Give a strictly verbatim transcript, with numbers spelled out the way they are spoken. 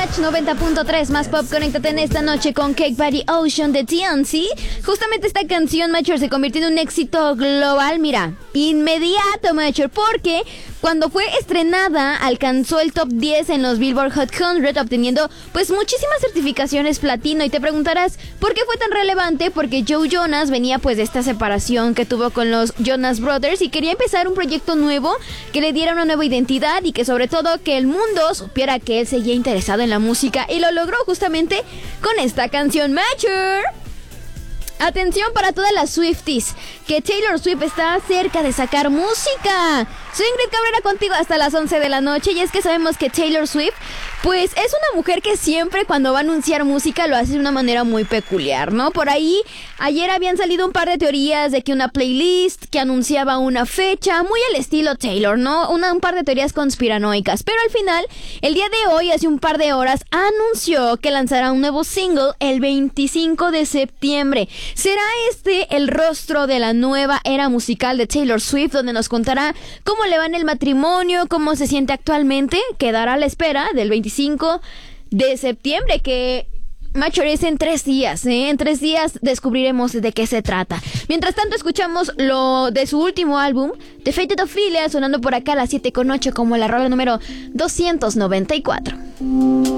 Match noventa punto tres, más pop. Conéctate en esta noche con Cake Body Ocean de T N C. Justamente esta canción, Matcher, se convirtió en un éxito global, mira, inmediato, Matcher, porque cuando fue estrenada alcanzó el top diez en los Billboard Hot cien, obteniendo pues muchísimas certificaciones platino. Y te preguntarás, ¿por qué fue tan relevante? Porque Joe Jonas venía pues de esta separación que tuvo con los Jonas Brothers y quería empezar un proyecto nuevo que le diera una nueva identidad y que sobre todo que el mundo supiera que él seguía interesado en la música, y lo logró justamente con esta canción, Matcher. Atención para todas las Swifties, que Taylor Swift está cerca de sacar música. Soy Ingrid Cabrera contigo hasta las once de la noche, y es que sabemos que Taylor Swift pues es una mujer que siempre cuando va a anunciar música lo hace de una manera muy peculiar, ¿no? Por ahí ayer habían salido un par de teorías de que una playlist que anunciaba una fecha, muy al estilo Taylor, ¿no? Una, un par de teorías conspiranoicas, pero al final, el día de hoy, hace un par de horas, anunció que lanzará un nuevo single el veinticinco de septiembre. ¿Será este el rostro de la nueva era musical de Taylor Swift, donde nos contará cómo le va en el matrimonio, cómo se siente actualmente? Quedará a la espera del veinticinco de septiembre, que Matcher es en tres días, ¿eh? En tres días descubriremos de qué se trata. Mientras tanto, escuchamos lo de su último álbum, The Fated Ophelia, sonando por acá a las siete con ocho como la rola número doscientos noventa y cuatro.